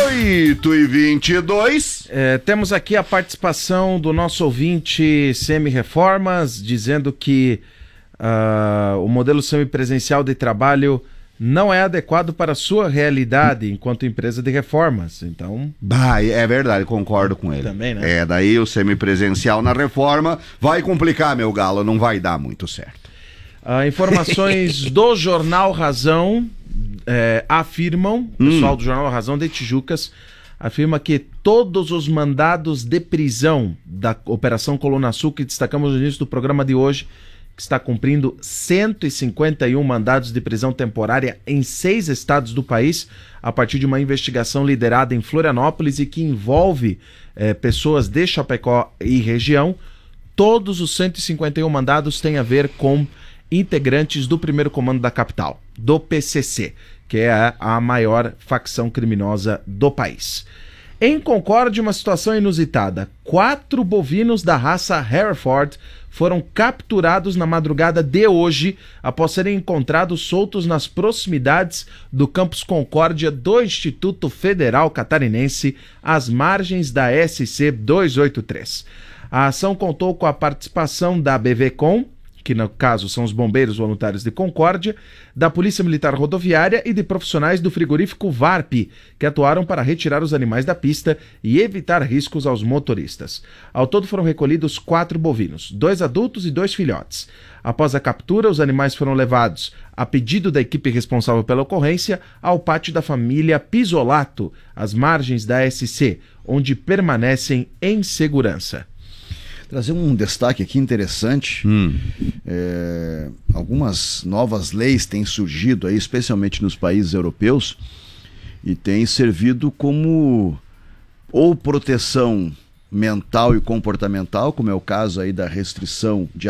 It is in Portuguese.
8h22. Temos aqui a participação do nosso ouvinte Semi-Reformas, dizendo que o modelo semipresencial de trabalho não é adequado para a sua realidade enquanto empresa de reformas. Então... É verdade, concordo com ele. Também, né? Daí o semipresencial na reforma vai complicar, meu galo, não vai dar muito certo. Informações do Jornal Razão afirmam, pessoal do Jornal Razão de Tijucas, afirma que todos os mandados de prisão da Operação Coluna Sul, que destacamos no início do programa de hoje, que está cumprindo 151 mandados de prisão temporária em 6 estados do país, a partir de uma investigação liderada em Florianópolis e que envolve pessoas de Chapecó e região. Todos os 151 mandados têm a ver com integrantes do primeiro comando da capital, do PCC, que é a maior facção criminosa do país. Em Concórdia, uma situação inusitada. 4 bovinos da raça Hereford foram capturados na madrugada de hoje, após serem encontrados soltos nas proximidades do campus Concórdia do Instituto Federal Catarinense, às margens da SC 283. A ação contou com a participação da BVCOM, que no caso são os Bombeiros Voluntários de Concórdia, da Polícia Militar Rodoviária e de profissionais do frigorífico VARP, que atuaram para retirar os animais da pista e evitar riscos aos motoristas. Ao todo foram recolhidos 4 bovinos, 2 adultos e 2 filhotes. Após a captura, os animais foram levados, a pedido da equipe responsável pela ocorrência, ao pátio da família Pisolato, às margens da SC, onde permanecem em segurança. Trazer um destaque aqui interessante. Algumas novas leis têm surgido aí, especialmente nos países europeus, e têm servido como ou proteção mental e comportamental, como é o caso aí da restrição de